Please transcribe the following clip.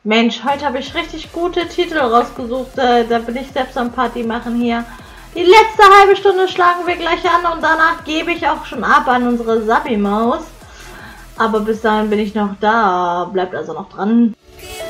Mensch, heute habe ich richtig gute Titel rausgesucht. Da bin ich selbst am Party machen hier. Die letzte halbe Stunde schlagen wir gleich an und danach gebe ich auch schon ab an unsere Sabi-Maus. Aber bis dahin bin ich noch da. Bleibt also noch dran.